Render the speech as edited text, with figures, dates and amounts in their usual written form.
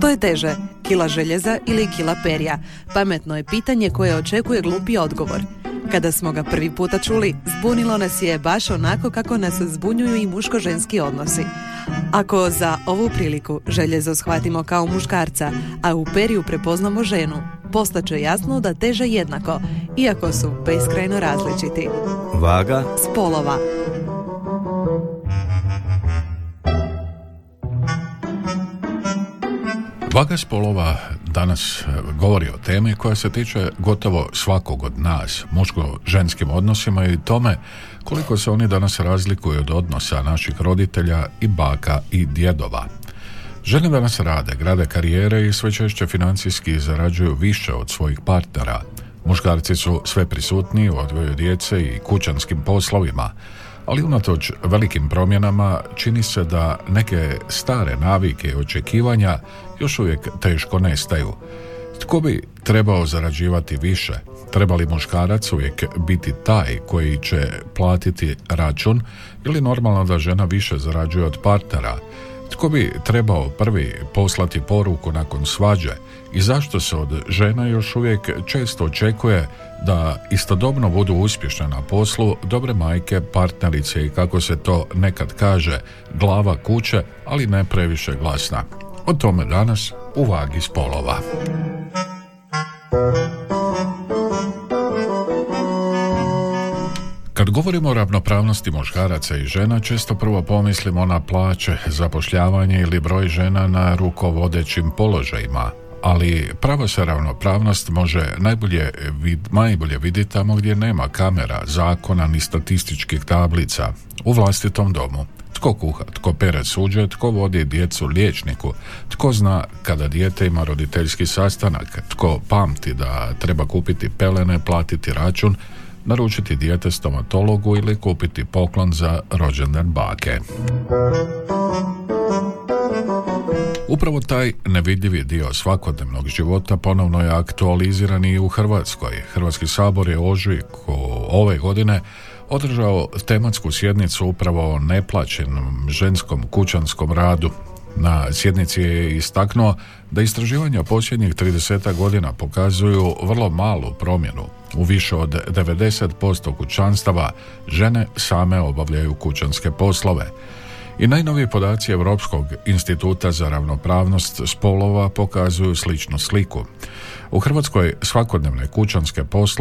Što je teže, kila željeza ili kila perja? Pametno je pitanje koje očekuje glupi odgovor. Kada smo ga prvi puta čuli, zbunilo nas je baš onako kako nas zbunjuju i muško-ženski odnosi. Ako za ovu priliku željezo shvatimo kao muškarca, a u perju prepoznamo ženu, postaće jasno da teže jednako, iako su beskrajno različiti. Vaga spolova. Vaga spolova danas govori o temi koja se tiče gotovo svakog od nas, muško-ženskim odnosima i tome koliko se oni danas razlikuju od odnosa naših roditelja i baka i djedova. Žene danas grade karijere i sve češće financijski zarađuju više od svojih partnera. Muškarci su sve prisutniji u odgoju djece i kućanskim poslovima, ali unatoč velikim promjenama čini se da neke stare navike i očekivanja još uvijek teško nestaju. Tko bi trebao zarađivati više? Treba li muškarac uvijek biti taj koji će platiti račun ili normalno da žena više zarađuje od partnera? Tko bi trebao prvi poslati poruku nakon svađe i zašto se od žena još uvijek često očekuje da istodobno budu uspješne na poslu, dobre majke, partnerice i kako se to nekad kaže, glava kuće, ali ne previše glasna. O tome danas u Vagi spolova. Kad govorimo o ravnopravnosti muškaraca i žena, često prvo pomislimo na plaće, zapošljavanje ili broj žena na rukovodećim položajima, ali prava se ravnopravnost može najbolje vidjeti tamo gdje nema kamera, zakona ni statističkih tablica, u vlastitom domu. Tko kuha, tko pere suđe, tko vodi djecu liječniku, tko zna kada dijete ima roditeljski sastanak, tko pamti da treba kupiti pelene, platiti račun, naručiti dijete stomatologu ili kupiti poklon za rođendan bake. Upravo taj nevidljivi dio svakodnevnog života ponovno je aktualiziran i u Hrvatskoj. Hrvatski sabor je u ožujku ove godine održao tematsku sjednicu upravo o neplaćenom ženskom kućanskom radu. Na sjednici je istaknuo da istraživanja posljednjih 30 godina pokazuju vrlo malu promjenu. U više od 90% kućanstava žene same obavljaju kućanske poslove. I najnoviji podaci Europskog instituta za ravnopravnost spolova pokazuju sličnu sliku. U Hrvatskoj svakodnevne kućanske poslove